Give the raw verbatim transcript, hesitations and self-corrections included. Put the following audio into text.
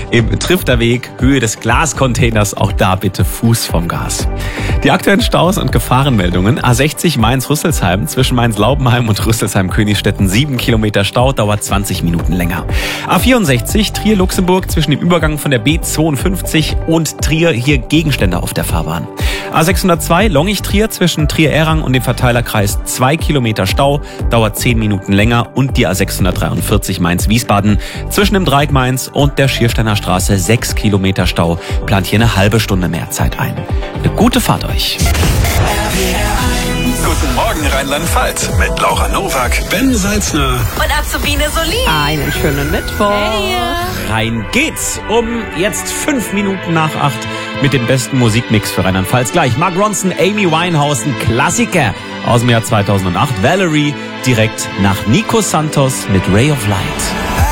Im Trifterweg, Höhe des Glascontainers, auch da bitte Fuß vom Gas. Die aktuellen Staus und Gefahrenmeldungen. A sechzig Mainz-Rüsselsheim zwischen Mainz-Laubenheim und Rüsselsheim-Königsstetten sieben Kilometer Stau, dauert zwanzig Minuten länger. A vierundsechzig Trier-Luxemburg zwischen dem Übergang von der B zweiundfünfzig und Trier, hier Gegenstände auf der Fahrbahn. A sechshundertzwei Longich-Trier zwischen Trier-Errang und dem Verteilerkreis zwei Kilometer Stau, dauert zehn Minuten länger. Und die A sechshundertdreiundvierzig Mainz-Wiesbaden zwischen dem Dreieck Mainz und der Schiersteiner Straße sechs Kilometer Stau, plant hier eine halbe Stunde mehr Zeit ein. Eine gute Fahrt euch. Guten Morgen Rheinland-Pfalz mit Laura Nowak, Ben Salzner und Azubine Solin. Einen schönen Mittwoch. Hey. Rein geht's um jetzt fünf Minuten nach acht mit dem besten Musikmix für Rheinland-Pfalz. Gleich Mark Ronson, Amy Winehouse, ein Klassiker aus dem Jahr zweitausendacht. Valerie direkt nach Nico Santos mit Ray of Light.